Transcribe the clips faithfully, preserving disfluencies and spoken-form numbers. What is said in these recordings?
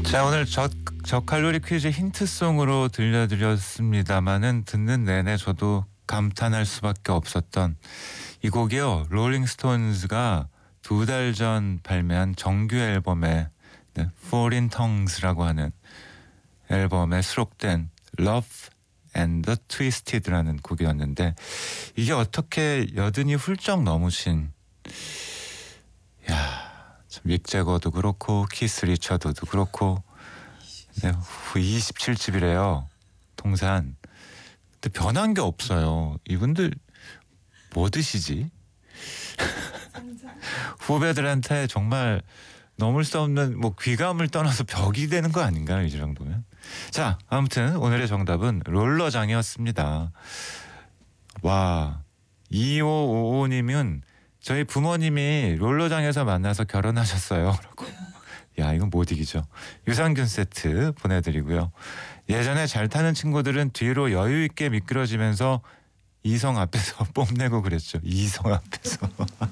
자, 오늘 저, 저칼로리 퀴즈 힌트송으로 들려드렸습니다마는 듣는 내내 저도 감탄할 수밖에 없었던 이 곡이요. 롤링스톤즈가 두 달 전 발매한 정규 앨범에 네, Foreign Tongues라고 하는 앨범에 수록된 Love and the Twisted라는 곡이었는데, 이게 어떻게 여든이 훌쩍 넘으신, 야, 믹 제거도 그렇고 키스 리처드도 그렇고, 네, 이십칠 집이래요 통산. 근데 변한 게 없어요. 이분들 뭐 드시지? 후배들한테 정말 넘을 수 없는 뭐 귀감을 떠나서 벽이 되는 거 아닌가요, 이 정도면? 자, 아무튼 오늘의 정답은 롤러장이었습니다. 와, 이오오오님은 저희 부모님이 롤러장에서 만나서 결혼하셨어요 라고. 야, 이건 못 이기죠. 유산균 세트 보내드리고요. 예전에 잘 타는 친구들은 뒤로 여유 있게 미끄러지면서 이성 앞에서 뽐내고 그랬죠. 이성 앞에서.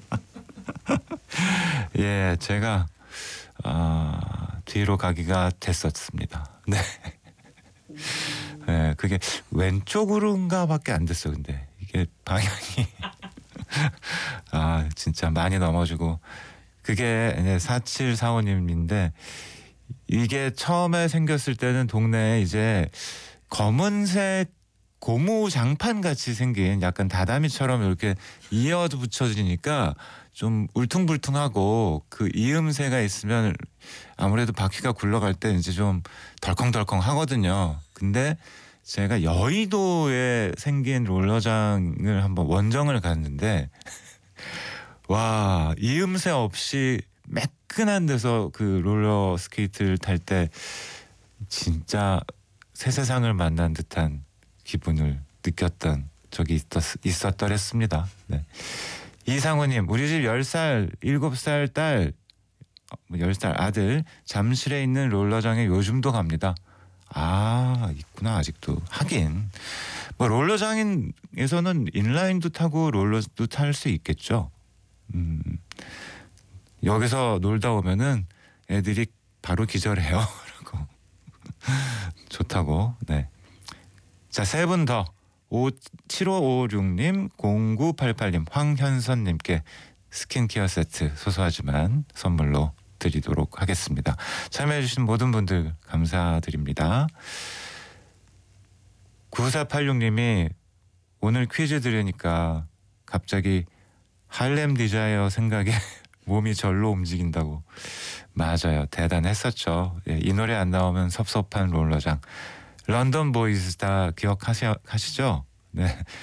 예, 제가 아, 뒤로 가기가 됐었습니다. 네. 네, 그게 왼쪽으로인가밖에 안 됐어. 근데 이게 방향이 아, 진짜 많이 넘어지고. 그게 사칠사오님인데 이게 처음에 생겼을 때는 동네에 이제 검은색 고무 장판 같이 생긴 약간 다다미처럼 이렇게 이어도 붙여지니까 좀 울퉁불퉁하고, 그 이음새가 있으면 아무래도 바퀴가 굴러갈 때 이제 좀 덜컹덜컹 하거든요. 근데 제가 여의도에 생긴 롤러장을 한번 원정을 갔는데 와, 이음새 없이 매끈한 데서 그 롤러 스케이트를 탈 때 진짜 새 세상을 만난 듯한 기분을 느꼈던 적이 있었, 있었더랬습니다. 네. 이상우님, 우리 집 열 살, 일곱 살 딸, 열 살 아들 잠실에 있는 롤러장에 요즘도 갑니다. 아, 있구나. 아직도. 하긴 뭐 롤러장에서는 인라인도 타고 롤러도 탈 수 있겠죠. 음, 여기서 놀다 오면은 애들이 바로 기절해요. 라고. 좋다고. 네. 자, 세 분 더. 칠오오육님, 공구팔팔님, 황현선님께 스킨케어 세트 소소하지만 선물로 드리도록 하겠습니다. 참여해주신 모든 분들 감사드립니다. 구사팔육님이 오늘 퀴즈 들으니까 갑자기 할렘 디자이어 생각에 몸이 절로 움직인다고. 맞아요. 대단했었죠. 예, 이 노래 안 나오면 섭섭한 롤러장. 런던 보이즈 다 기억하시죠? 네.